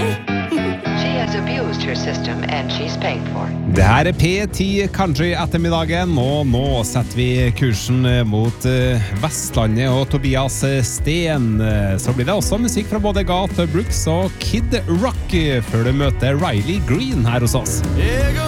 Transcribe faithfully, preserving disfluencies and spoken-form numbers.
She has abused her system and she's paying for it. Det her er P ti Country ettermiddagen, og nå setter vi kursen mot uh, Vestlandet og Tobias Sten. Så blir det også musikk fra både Garth Brooks og Kid Rock før du møter Riley Green her hos oss.